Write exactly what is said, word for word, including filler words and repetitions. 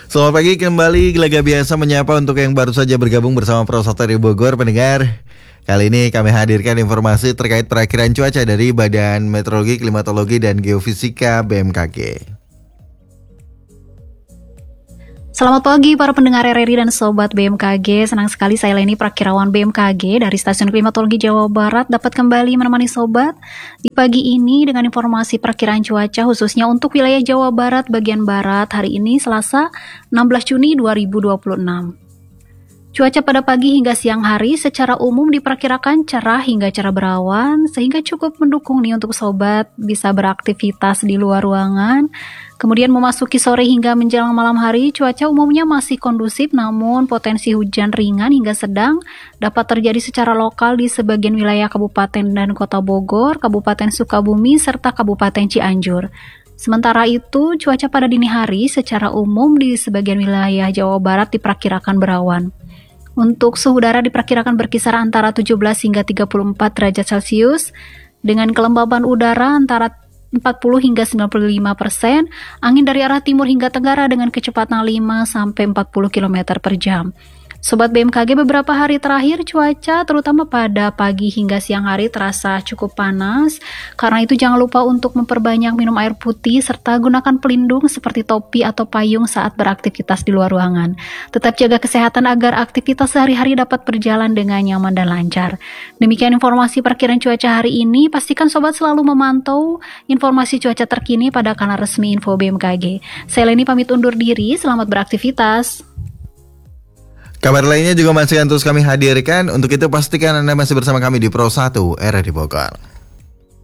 Selamat pagi kembali, Gelaga Biasa menyapa untuk yang baru saja bergabung bersama Pro Satu dari Bogor, pendengar. Kali ini kami hadirkan informasi terkait perakiraan cuaca dari Badan Meteorologi, Klimatologi, dan Geofisika B M K G. Selamat pagi para pendengar R R I dan Sobat B M K G. Senang sekali saya Leni Prakirawan B M K G dari Stasiun Klimatologi Jawa Barat dapat kembali menemani Sobat di pagi ini dengan informasi perakiraan cuaca khususnya untuk wilayah Jawa Barat bagian Barat hari ini Selasa enam belas Juni dua ribu dua puluh enam. Cuaca pada pagi hingga siang hari secara umum diperkirakan cerah hingga cerah berawan sehingga cukup mendukung nih untuk Sobat bisa beraktivitas di luar ruangan. Kemudian memasuki sore hingga menjelang malam hari, cuaca umumnya masih kondusif namun potensi hujan ringan hingga sedang dapat terjadi secara lokal di sebagian wilayah Kabupaten dan Kota Bogor, Kabupaten Sukabumi, serta Kabupaten Cianjur. Sementara itu, cuaca pada dini hari secara umum di sebagian wilayah Jawa Barat diperkirakan berawan. Untuk suhu udara diperkirakan berkisar antara tujuh belas hingga tiga puluh empat derajat Celcius, dengan kelembaban udara antara empat puluh hingga sembilan puluh lima persen, angin dari arah timur hingga tenggara dengan kecepatan lima sampai empat puluh kilometer per jam. Sobat B M K G, beberapa hari terakhir cuaca terutama pada pagi hingga siang hari terasa cukup panas. Karena itu jangan lupa untuk memperbanyak minum air putih serta gunakan pelindung seperti topi atau payung saat beraktivitas di luar ruangan. Tetap jaga kesehatan agar aktivitas sehari-hari dapat berjalan dengan nyaman dan lancar. Demikian informasi perkiraan cuaca hari ini. Pastikan Sobat selalu memantau informasi cuaca terkini pada kanal resmi Info B M K G. Saya Leni pamit undur diri, selamat beraktivitas. Kabar lainnya juga masih akan terus kami hadirkan. Untuk itu pastikan Anda masih bersama kami di Pro Satu R R I Bogor.